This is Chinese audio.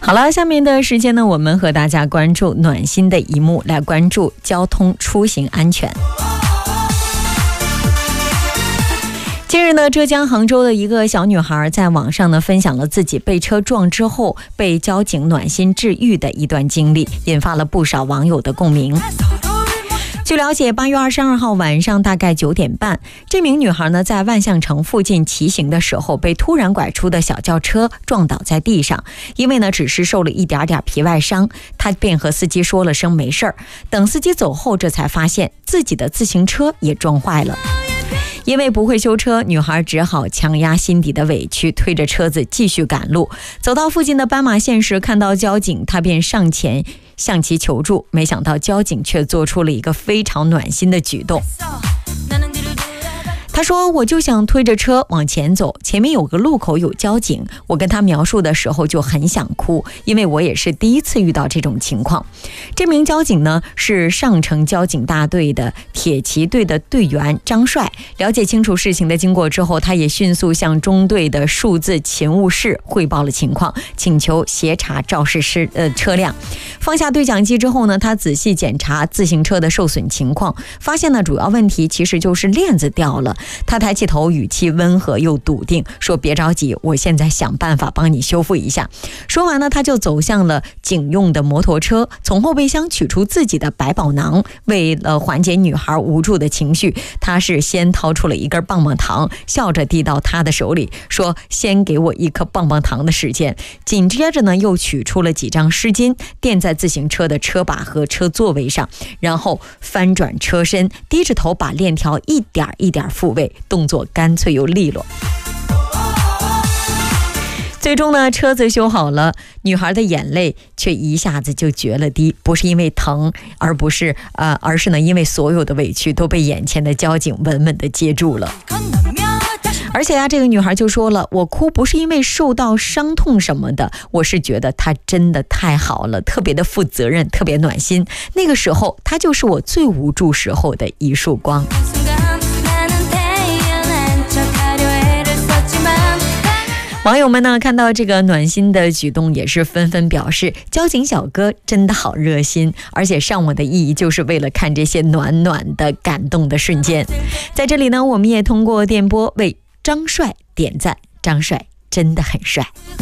好了，下面的时间呢，我们和大家关注暖心的一幕，来关注交通出行安全。近日呢，浙江杭州的一个小女孩在网上呢分享了自己被车撞之后被交警暖心治愈的一段经历，引发了不少网友的共鸣。据了解，8月22号晚上大概9点半，这名女孩呢在万象城附近骑行的时候，被突然拐出的小轿车撞倒在地上。因为呢只是受了一点点皮外伤，她便和司机说了声没事儿。等司机走后，这才发现自己的自行车也撞坏了。因为不会修车，女孩只好强压心底的委屈，推着车子继续赶路。走到附近的斑马线时，看到交警，她便上前向其求助，没想到交警却做出了一个非常暖心的举动。他说，我就想推着车往前走，前面有个路口有交警，我跟他描述的时候就很想哭，因为我也是第一次遇到这种情况。这名交警呢是上城交警大队的铁骑队的队员张帅。了解清楚事情的经过之后，他也迅速向中队的数字勤务室汇报了情况，请求协查肇事车辆。放下对讲机之后呢，他仔细检查自行车的受损情况，发现呢主要问题其实就是链子掉了。他抬起头，语气温和又笃定，说别着急，我现在想办法帮你修复一下。说完呢，他就走向了警用的摩托车，从后备箱取出自己的百宝囊。为了缓解女孩无助的情绪，他是先掏出了一根棒棒糖，笑着递到她的手里，说先给我一颗棒棒糖的时间。紧接着呢，又取出了几张湿巾，垫在自行车的车把和车座位上，然后翻转车身，低着头把链条一点一点复位，动作干脆又利落。最终呢，车子修好了，女孩的眼泪却一下子就决了堤，不是因为疼，而是呢，因为所有的委屈都被眼前的交警稳稳地接住了。而且这个女孩就说了，我哭不是因为受到伤痛什么的，我是觉得她真的太好了，特别的负责任，特别暖心。那个时候，她就是我最无助时候的一束光。网友们呢看到这个暖心的举动，也是纷纷表示，交警小哥真的好热心，而且上网的意义就是为了看这些暖暖的感动的瞬间。在这里呢，我们也通过电波为张帅点赞，张帅真的很帅。